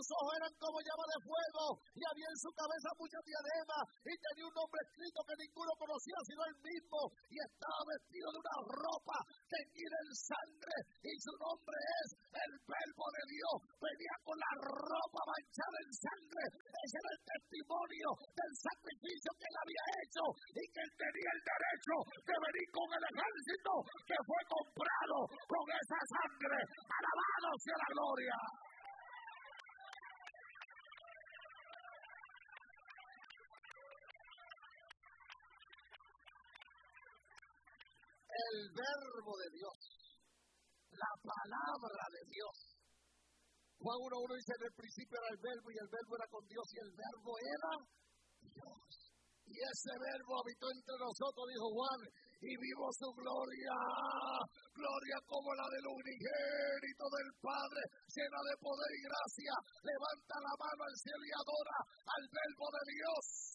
sus ojos eran como llama de fuego, y había en su cabeza muchas diademas, y tenía un nombre escrito que ninguno conocía sino él mismo, y estaba vestido de una ropa teñida en sangre, y su nombre es el Verbo de Dios. Venía con la ropa manchada en sangre. Ese era el testimonio del sacrificio que él había hecho, y que él tenía el derecho de venir con el ejército que fue comprado con esa sangre. Alabado sea la gloria. El Verbo de Dios, la palabra de Dios. Juan 1:1 dice: en el principio era el Verbo, y el Verbo era con Dios, y el Verbo era Dios. Y ese Verbo habitó entre nosotros, dijo Juan, y vimos su gloria, gloria como la del unigénito del Padre, llena de poder y gracia. Levanta la mano al cielo y adora al Verbo de Dios.